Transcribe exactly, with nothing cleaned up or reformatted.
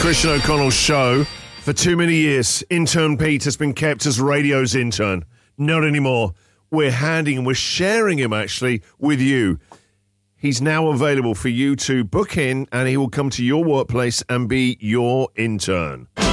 Christian O'Connell's show. For too many years, intern Pete has been kept as radio's intern. Not anymore. We're handing him, we're sharing him actually with you. He's now available for you to book in, and he will come to your workplace and be your intern.